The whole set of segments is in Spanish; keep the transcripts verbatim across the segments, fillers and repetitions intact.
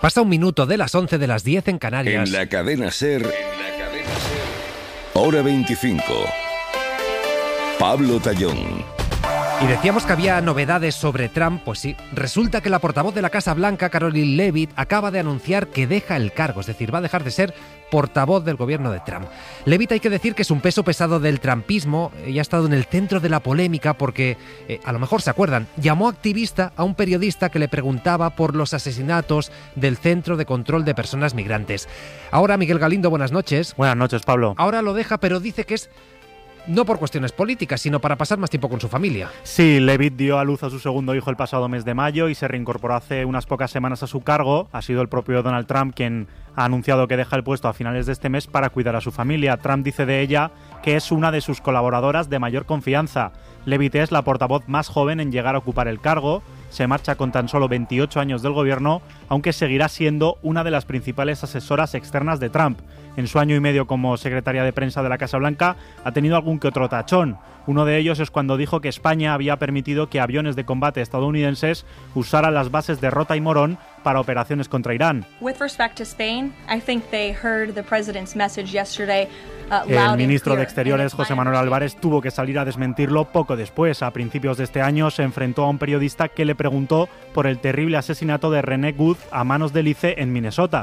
Pasa un minuto de las once, de las diez en Canarias. En la cadena SER, en la cadena SER, hora veinticinco. Pablo Tallón. Y decíamos que había novedades sobre Trump. Pues sí, resulta que la portavoz de la Casa Blanca, Karoline Leavitt, acaba de anunciar que deja el cargo, es decir, va a dejar de ser portavoz del gobierno de Trump. Leavitt, hay que decir que es un peso pesado del trumpismo y ha estado en el centro de la polémica porque, eh, a lo mejor se acuerdan, llamó activista a un periodista que le preguntaba por los asesinatos del Centro de Control de Personas Migrantes. Ahora, Miguel Galindo, buenas noches. Buenas noches, Pablo. Ahora lo deja, pero dice que es no por cuestiones políticas, sino para pasar más tiempo con su familia. Sí, Leavitt dio a luz a su segundo hijo el pasado mes de mayo y se reincorporó hace unas pocas semanas a su cargo. Ha sido el propio Donald Trump quien ha anunciado que deja el puesto a finales de este mes para cuidar a su familia. Trump dice de ella que es una de sus colaboradoras de mayor confianza. Leavitt es la portavoz más joven en llegar a ocupar el cargo. Se marcha con tan solo veintiocho años del gobierno, aunque seguirá siendo una de las principales asesoras externas de Trump. En su año y medio como secretaria de prensa de la Casa Blanca ha tenido algún que otro tachón. Uno de ellos es cuando dijo que España había permitido que aviones de combate estadounidenses usaran las bases de Rota y Morón para operaciones contra Irán. With respect to Spain, I think they heard the president's message yesterday. El ministro de Exteriores, José Manuel Álvarez, tuvo que salir a desmentirlo poco después. A principios de este año se enfrentó a un periodista que le preguntó por el terrible asesinato de René Good a manos de Lice en Minnesota.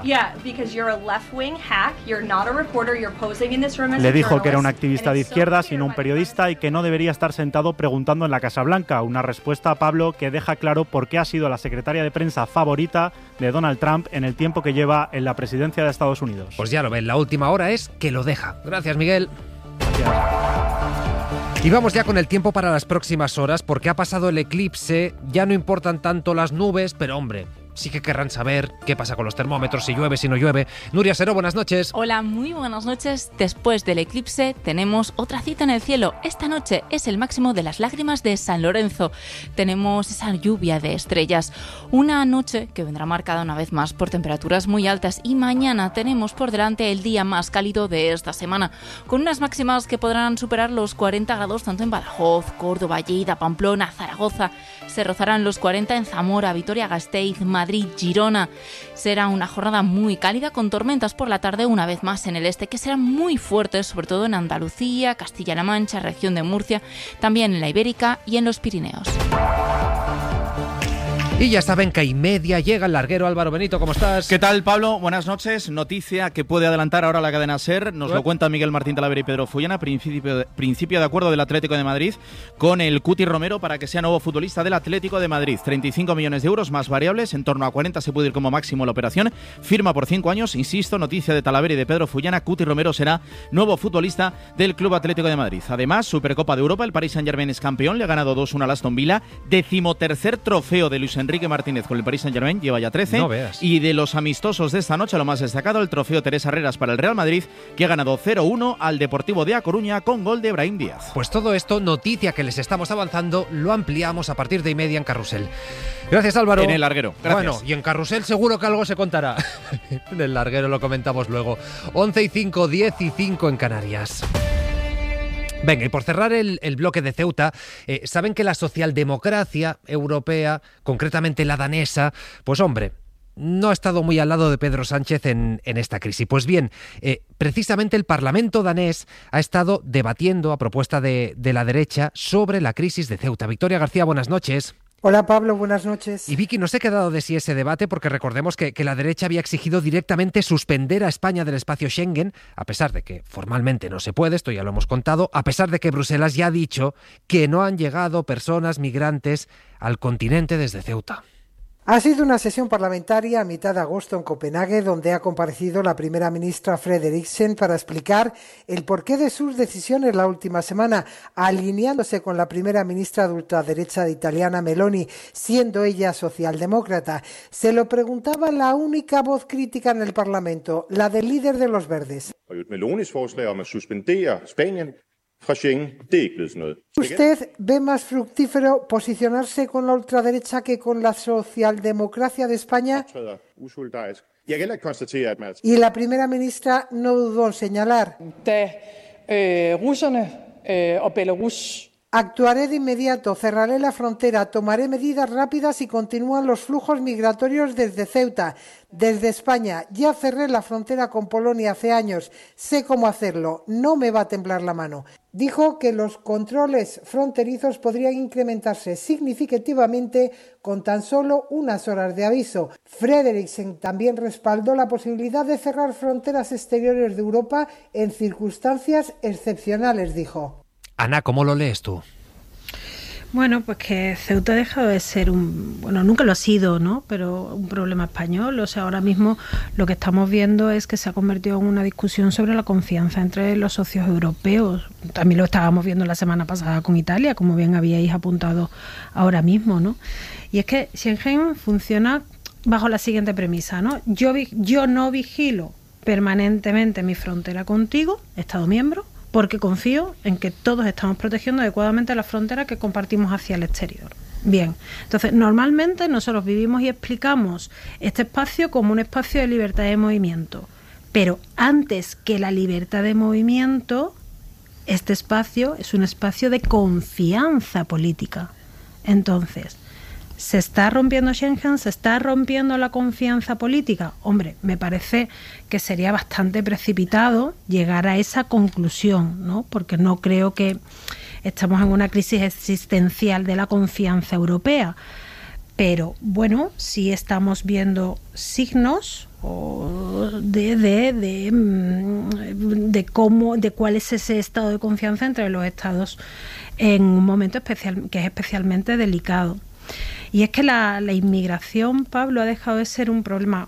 Le dijo que era un activista de izquierdas y no un periodista y que no debería estar sentado preguntando en la Casa Blanca. Una respuesta, Pablo, que deja claro por qué ha sido la secretaria de prensa favorita de Donald Trump en el tiempo que lleva en la presidencia de Estados Unidos. Pues ya lo ven, la última hora es que lo deja. Gracias, Miguel. Gracias. Y vamos ya con el tiempo para las próximas horas, porque ha pasado el eclipse, ya no importan tanto las nubes, pero hombre, sí que querrán saber qué pasa con los termómetros, si llueve, si no llueve. Nuria Seró, buenas noches. Hola, muy buenas noches. Después del eclipse tenemos otra cita en el cielo. Esta noche es el máximo de las lágrimas de San Lorenzo. Tenemos esa lluvia de estrellas. Una noche que vendrá marcada una vez más por temperaturas muy altas y mañana tenemos por delante el día más cálido de esta semana, con unas máximas que podrán superar los cuarenta grados tanto en Badajoz, Córdoba, Lleida, Pamplona, Zaragoza. Se rozarán los cuarenta en Zamora, Vitoria-Gasteiz, Madrid, Girona. Será una jornada muy cálida con tormentas por la tarde una vez más en el este que serán muy fuertes, sobre todo en Andalucía, Castilla-La Mancha, región de Murcia, también en la Ibérica y en los Pirineos. Y ya saben que hay media llega el larguero. Álvaro Benito, ¿cómo estás? ¿Qué tal, Pablo? Buenas noches. Noticia que puede adelantar ahora la cadena SER. Nos ¿Eh? lo cuenta Miguel Martín Talavera y Pedro Fullana. Principio de, principio de acuerdo del Atlético de Madrid con el Cuti Romero para que sea nuevo futbolista del Atlético de Madrid. treinta y cinco millones de euros más variables. En torno a cuarenta se puede ir como máximo la operación. Firma por cinco años. Insisto, noticia de Talavera y de Pedro Fullana. Cuti Romero será nuevo futbolista del Club Atlético de Madrid. Además, Supercopa de Europa. El Paris Saint-Germain es campeón. Le ha ganado dos uno al Aston Villa. Decimotercer trofeo de Luis Enrique Martínez con el Paris Saint-Germain, lleva ya trece. No veas. Y de los amistosos de esta noche, lo más destacado, el trofeo Teresa Herreras para el Real Madrid, que ha ganado cero uno al Deportivo de A Coruña con gol de Brahim Díaz. Pues todo esto, noticia que les estamos avanzando, lo ampliamos a partir de y media en Carrusel. Gracias, Álvaro. En el larguero. Gracias. Bueno, y en Carrusel seguro que algo se contará. En el larguero lo comentamos luego. once y cinco, diez y cinco en Canarias. Venga, y por cerrar el, el bloque de Ceuta, eh, saben que la socialdemocracia europea, concretamente la danesa, pues hombre, no ha estado muy al lado de Pedro Sánchez en, en esta crisis. Pues bien, eh, precisamente el Parlamento danés ha estado debatiendo a propuesta de, de la derecha sobre la crisis de Ceuta. Victoria García, buenas noches. Hola Pablo, buenas noches. Y Vicky, no se ha quedado de sí ese debate porque recordemos que, que la derecha había exigido directamente suspender a España del espacio Schengen, a pesar de que formalmente no se puede, esto ya lo hemos contado, a pesar de que Bruselas ya ha dicho que no han llegado personas migrantes al continente desde Ceuta. Ha sido una sesión parlamentaria a mitad de agosto en Copenhague, donde ha comparecido la primera ministra Frederiksen para explicar el porqué de sus decisiones la última semana, alineándose con la primera ministra de ultraderecha italiana Meloni, siendo ella socialdemócrata. Se lo preguntaba la única voz crítica en el Parlamento, la del líder de los Verdes. Melonis forslag om at suspendere Spanien fra Schengen, det er ikke blevet sådan noget. ¿Usted ve más fructífero posicionarse con la ultraderecha que con la socialdemocracia de España? Y la primera ministra no dudó en señalar. Da øh, russerne øh, og Belarus Actuaré de inmediato, cerraré la frontera, tomaré medidas rápidas y continúan los flujos migratorios desde Ceuta, desde España. Ya cerré la frontera con Polonia hace años, sé cómo hacerlo, no me va a temblar la mano. Dijo que los controles fronterizos podrían incrementarse significativamente con tan solo unas horas de aviso. Frederiksen también respaldó la posibilidad de cerrar fronteras exteriores de Europa en circunstancias excepcionales, dijo. Ana, ¿cómo lo lees tú? Bueno, pues que Ceuta ha dejado de ser un, bueno, nunca lo ha sido, ¿no? Pero un problema español. O sea, ahora mismo lo que estamos viendo es que se ha convertido en una discusión sobre la confianza entre los socios europeos. También lo estábamos viendo la semana pasada con Italia, como bien habíais apuntado ahora mismo, ¿no? Y es que Schengen funciona bajo la siguiente premisa, ¿no? Yo, yo no vigilo permanentemente mi frontera contigo, Estado miembro, porque confío en que todos estamos protegiendo adecuadamente la frontera que compartimos hacia el exterior. Bien, entonces normalmente nosotros vivimos y explicamos este espacio como un espacio de libertad de movimiento, pero antes que la libertad de movimiento, este espacio es un espacio de confianza política. Entonces, ¿se está rompiendo Schengen? ¿Se está rompiendo la confianza política? Hombre, me parece que sería bastante precipitado llegar a esa conclusión, ¿no? Porque no creo que estamos en una crisis existencial de la confianza europea. Pero, bueno, sí estamos viendo signos de, de, de, de cómo, de cuál es ese estado de confianza entre los estados en un momento especial, que es especialmente delicado. Y es que la, la inmigración, Pablo, ha dejado de ser un problema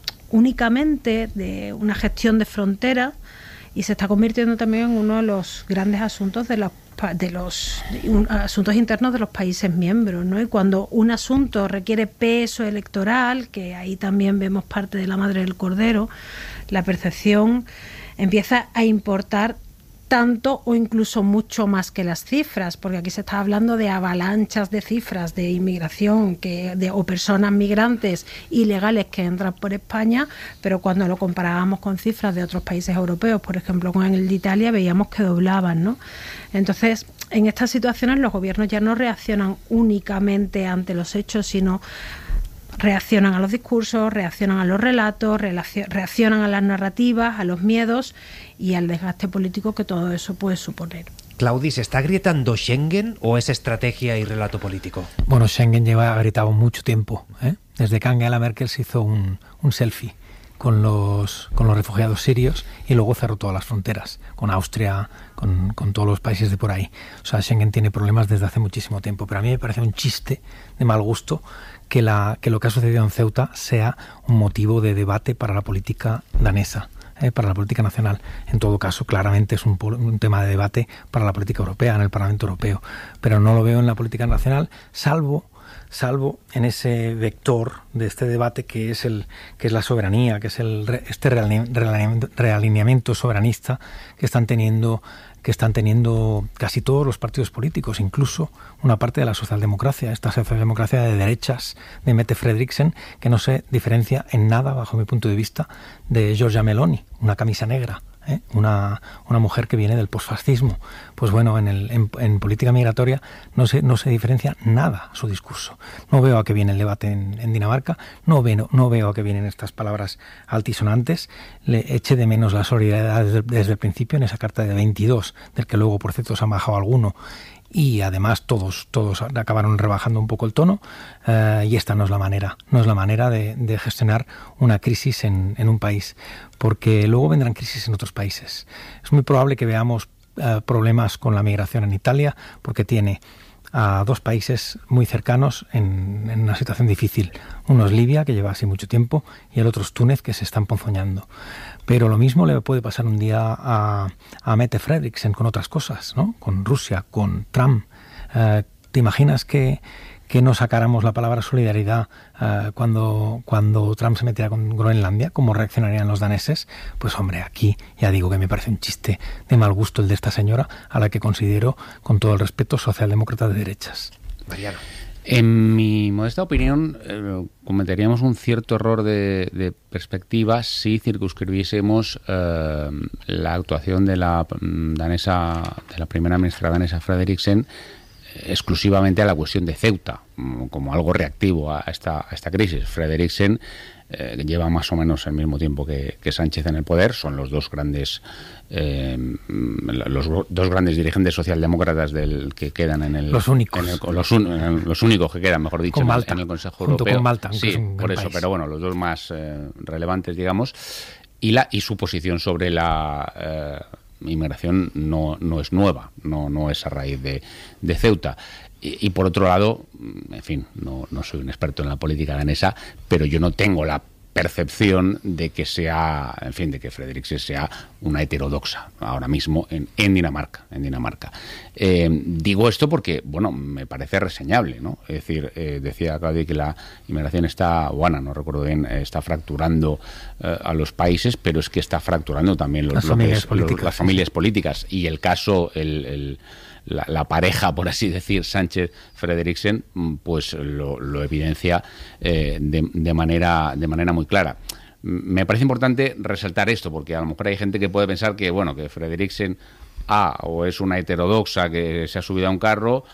únicamente de una gestión de frontera y se está convirtiendo también en uno de los grandes asuntos de los, de los de un, asuntos internos de los países miembros, ¿no? Y cuando un asunto requiere peso electoral, que ahí también vemos parte de la madre del cordero, la percepción empieza a importar tanto o incluso mucho más que las cifras, porque aquí se está hablando de avalanchas de cifras de inmigración que de, o personas migrantes ilegales que entran por España, pero cuando lo comparábamos con cifras de otros países europeos, por ejemplo con el de Italia, veíamos que doblaban, ¿no? Entonces, en estas situaciones los gobiernos ya no reaccionan únicamente ante los hechos, sino reaccionan a los discursos, reaccionan a los relatos, reaccionan a las narrativas, a los miedos y al desgaste político que todo eso puede suponer. Claudi, ¿se está agrietando Schengen o es estrategia y relato político? Bueno, Schengen lleva agrietado mucho tiempo, ¿eh? Desde que Angela Merkel se hizo un, un selfie con los, con los refugiados sirios y luego cerró todas las fronteras, con Austria, con, con todos los países de por ahí. O sea, Schengen tiene problemas desde hace muchísimo tiempo, pero a mí me parece un chiste de mal gusto que, la, que lo que ha sucedido en Ceuta sea un motivo de debate para la política danesa, eh, para la política nacional. En todo caso, claramente es un, un tema de debate para la política europea, en el Parlamento Europeo, pero no lo veo en la política nacional, salvo salvo en ese vector de este debate que es el que es la soberanía, que es el este realineamiento, realineamiento soberanista que están teniendo que están teniendo casi todos los partidos políticos, incluso una parte de la socialdemocracia, esta socialdemocracia de derechas de Mette Frederiksen, que no se diferencia en nada, bajo mi punto de vista, de Giorgia Meloni, una camisa negra. ¿Eh? Una, una mujer que viene del posfascismo. Pues bueno, en, el, en, en política migratoria no se, no se diferencia nada su discurso. No veo a qué viene el debate en, en Dinamarca, no veo, no veo a qué vienen estas palabras altisonantes. Le eché de menos la solidaridad desde, desde el principio en esa carta de veintidós, del que luego, por cierto, se han bajado alguno. Y además todos todos acabaron rebajando un poco el tono, eh, y esta no es la manera, no es la manera de, de gestionar una crisis en, en un país, porque luego vendrán crisis en otros países. Es muy probable que veamos eh, problemas con la migración en Italia, porque tiene a dos países muy cercanos en, en una situación difícil. Uno es Libia, que lleva así mucho tiempo, y el otro es Túnez, que se está emponzoñando. Pero lo mismo le puede pasar un día a, a Mette Frederiksen con otras cosas, ¿no? Con Rusia, con Trump. Eh, ¿Te imaginas que, que no sacáramos la palabra solidaridad eh, cuando, cuando Trump se metiera con Groenlandia? ¿Cómo reaccionarían los daneses? Pues hombre, aquí ya digo que me parece un chiste de mal gusto el de esta señora, a la que considero, con todo el respeto, socialdemócrata de derechas. Mariano. En mi modesta opinión, eh, cometeríamos un cierto error de, de perspectiva si circunscribiésemos eh, la actuación de la danesa, de la primera ministra danesa Frederiksen exclusivamente a la cuestión de Ceuta, como algo reactivo a esta, a esta crisis. Frederiksen eh, lleva más o menos el mismo tiempo que, que Sánchez en el poder, son los dos grandes eh, los dos grandes dirigentes socialdemócratas del que quedan en el los únicos en el, los, un, en los únicos que quedan, mejor dicho, en el, en el Consejo junto Europeo. Con Malta, sí, por eso, país. Pero bueno, los dos más eh, relevantes, digamos, y la y su posición sobre la eh, inmigración no, no es nueva, no, no es a raíz de, de Ceuta. Y, y por otro lado, en fin, no, no soy un experto en la política danesa, pero yo no tengo la percepción de que sea, en fin, de que Frederiksen sea una heterodoxa ahora mismo en, en Dinamarca, en Dinamarca. Eh, digo esto porque, bueno, me parece reseñable, ¿no? Es decir, eh, decía Claudia que la inmigración está, o Ana, no recuerdo bien, está fracturando eh, a los países, pero es que está fracturando también los, las, familias es, políticas, los, las familias sí. políticas. Y el caso, el, el La, la pareja, por así decir, Sánchez-Frederiksen, pues lo, lo evidencia eh, de, de, manera, de manera muy clara. Me parece importante resaltar esto, porque a lo mejor hay gente que puede pensar que, bueno, que Frederiksen A, o es una heterodoxa que se ha subido a un carro,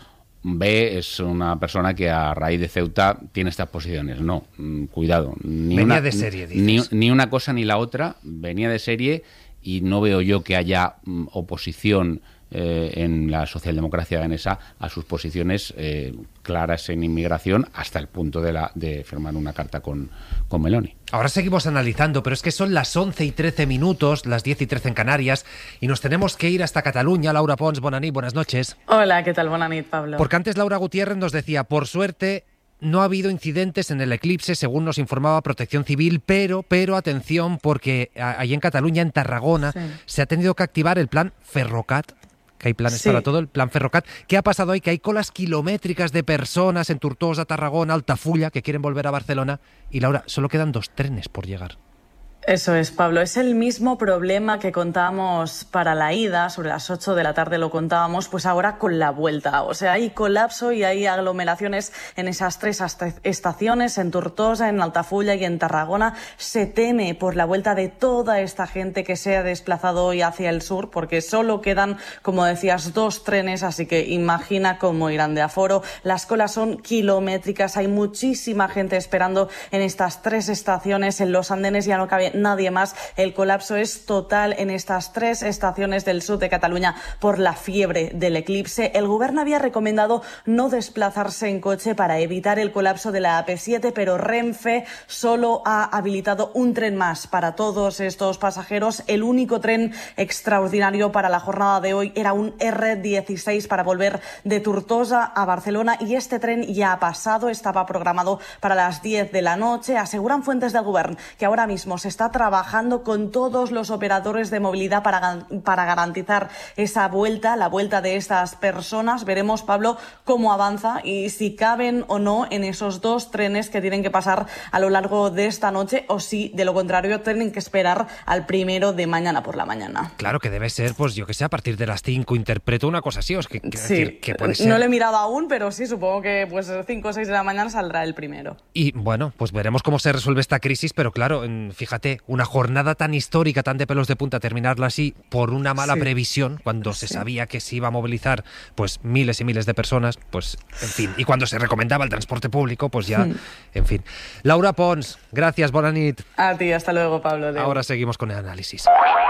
B, es una persona que a raíz de Ceuta tiene estas posiciones. No, cuidado. Ni venía una, de serie, ni, dices. ni una cosa ni la otra, venía de serie y no veo yo que haya mm, oposición Eh, en la socialdemocracia danesa a sus posiciones eh, claras en inmigración, hasta el punto de, la, de firmar una carta con, con Meloni. Ahora seguimos analizando, pero es que son las once y trece minutos, las diez y trece en Canarias, y nos tenemos que ir hasta Cataluña. Laura Pons, bona nit, buenas noches. Hola, ¿qué tal? Bona nit, Pablo. Porque antes Laura Gutiérrez nos decía, por suerte no ha habido incidentes en el eclipse, según nos informaba Protección Civil, pero, pero atención, porque allí en Cataluña, en Tarragona, sí. se ha tenido que activar el plan Ferrocat, que hay planes sí. para todo, el plan Ferrocat. ¿Qué ha pasado hoy? Que hay colas kilométricas de personas en Tortosa, Tarragona, Altafulla, que quieren volver a Barcelona. Y Laura, solo quedan dos trenes por llegar. Eso es, Pablo. Es el mismo problema que contábamos para la ida, sobre las ocho de la tarde lo contábamos, pues ahora con la vuelta. O sea, hay colapso y hay aglomeraciones en esas tres estaciones, en Tortosa, en Altafulla y en Tarragona. Se teme por la vuelta de toda esta gente que se ha desplazado hoy hacia el sur, porque solo quedan, como decías, dos trenes, así que imagina cómo irán de aforo. Las colas son kilométricas, hay muchísima gente esperando en estas tres estaciones, en los andenes ya no cabe nadie más. El colapso es total en estas tres estaciones del sur de Cataluña por la fiebre del eclipse. El gobierno había recomendado no desplazarse en coche para evitar el colapso de la A P siete, pero Renfe solo ha habilitado un tren más para todos estos pasajeros. El único tren extraordinario para la jornada de hoy era un erre dieciséis para volver de Tortosa a Barcelona, y este tren ya ha pasado, estaba programado para las diez de la noche. Aseguran fuentes del gobierno que ahora mismo se está está trabajando con todos los operadores de movilidad para, para garantizar esa vuelta, la vuelta de estas personas. Veremos, Pablo, cómo avanza y si caben o no en esos dos trenes que tienen que pasar a lo largo de esta noche, o si, de lo contrario, tienen que esperar al primero de mañana por la mañana. Claro que debe ser, pues yo que sé, a partir de las cinco, interpreto una cosa así, os que, que sí, decir que puede ser. No lo he mirado aún, pero sí, supongo que pues cinco o seis de la mañana saldrá el primero. Y bueno, pues veremos cómo se resuelve esta crisis, pero claro, fíjate, una jornada tan histórica, tan de pelos de punta, terminarla así por una mala sí. previsión, cuando se sí. sabía que se iba a movilizar pues miles y miles de personas, pues en fin, y cuando se recomendaba el transporte público, pues ya, mm. en fin. Laura Pons, gracias, bona nit. A ti, hasta luego, Pablo. Deu. Ahora seguimos con el análisis.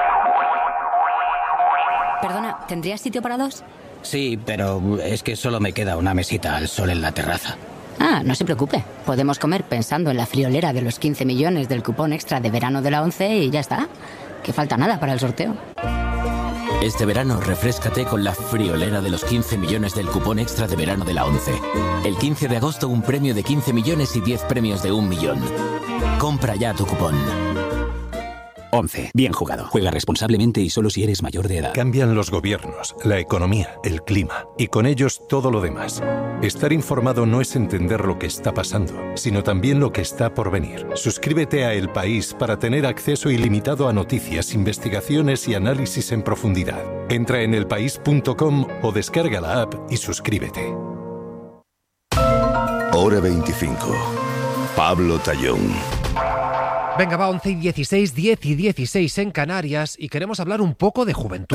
Perdona, ¿tendrías sitio para dos? Sí, pero es que solo me queda una mesita al sol en la terraza. Ah, no se preocupe. Podemos comer pensando en la friolera de los quince millones del cupón extra de verano de la ONCE y ya está. Que falta nada para el sorteo. Este verano refréscate con la friolera de los quince millones del cupón extra de verano de la ONCE. El quince de agosto un premio de quince millones y diez premios de un millón. Compra ya tu cupón. ONCE. Bien jugado. Juega responsablemente y solo si eres mayor de edad. Cambian los gobiernos, la economía, el clima y con ellos todo lo demás. Estar informado no es entender lo que está pasando, sino también lo que está por venir. Suscríbete a El País para tener acceso ilimitado a noticias, investigaciones y análisis en profundidad. Entra en elpaís punto com o descarga la app y suscríbete. Hora veinticinco. Pablo Tallón. Venga, va, once y dieciséis, diez y dieciséis en Canarias y queremos hablar un poco de juventud.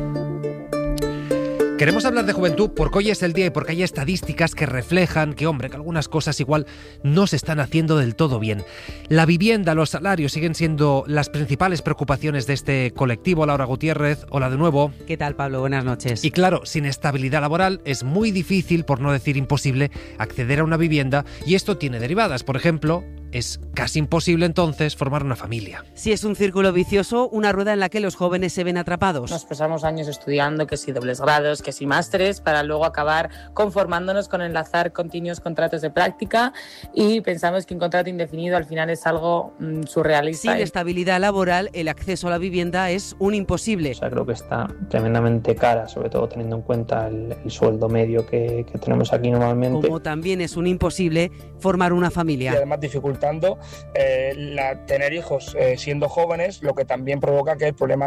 Queremos hablar de juventud porque hoy es el día y porque hay estadísticas que reflejan que, hombre, que algunas cosas igual no se están haciendo del todo bien. La vivienda, los salarios siguen siendo las principales preocupaciones de este colectivo. Laura Gutiérrez, hola de nuevo. ¿Qué tal, Pablo? Buenas noches. Y claro, sin estabilidad laboral es muy difícil, por no decir imposible, acceder a una vivienda y esto tiene derivadas. Por ejemplo, es casi imposible entonces formar una familia. Sí, es un círculo vicioso, una rueda en la que los jóvenes se ven atrapados. Nos pasamos años estudiando, que si dobles grados, que si másteres, para luego acabar conformándonos con enlazar continuos contratos de práctica y pensamos que un contrato indefinido al final es algo mmm, surrealista. Sin estabilidad laboral, el acceso a la vivienda es un imposible. O sea, creo que está tremendamente cara, sobre todo teniendo en cuenta el, el sueldo medio que, que tenemos aquí normalmente. Como también es un imposible formar una familia. Y además dificultando eh, la, tener hijos eh, siendo jóvenes, lo que también provoca que el problema